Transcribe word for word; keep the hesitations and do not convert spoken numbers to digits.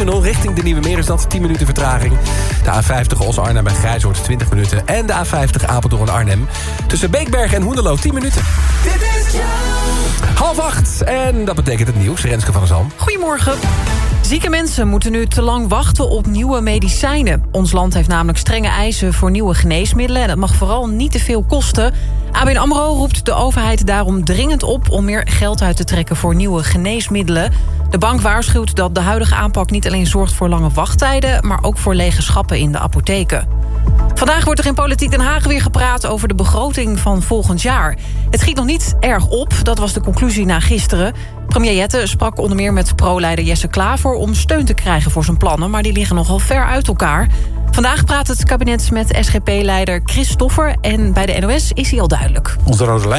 Koentunnel richting de Nieuwe Meer is dat tien minuten vertraging. De A vijftig Os-Arnhem bij Grijzoord twintig minuten. En de A vijftig Apeldoorn-Arnhem tussen Beekberg en Hoenderloo tien minuten. Dit is half acht en dat betekent het nieuws. Renske van der Zalm. Goedemorgen. Zieke mensen moeten nu te lang wachten op nieuwe medicijnen. Ons land heeft namelijk strenge eisen voor nieuwe geneesmiddelen en het mag vooral niet te veel kosten. A B N AMRO roept de overheid daarom dringend op om meer geld uit te trekken voor nieuwe geneesmiddelen. De bank waarschuwt dat de huidige aanpak niet alleen zorgt voor lange wachttijden, maar ook voor lege schappen in de apotheken. Vandaag wordt er in Politiek Den Haag weer gepraat over de begroting van volgend jaar. Het schiet nog niet erg op, dat was de conclusie na gisteren. Premier Jette sprak onder meer met pro-leider Jesse Klaver om steun te krijgen voor zijn plannen, maar die liggen nogal ver uit elkaar. Vandaag praat het kabinet met S G P-leider Chris Stoffer en bij de N O S is hij al duidelijk. Onze rode lijn